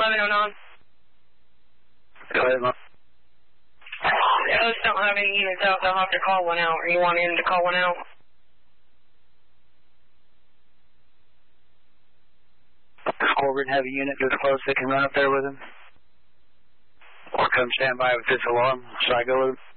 1109. Go ahead, Mom. The others don't have any units out. They'll have to call one out. Or you want him to call one out? Does Corbin have a unit this close that can run up there with him? Or come stand by with this alarm? Should I go with him?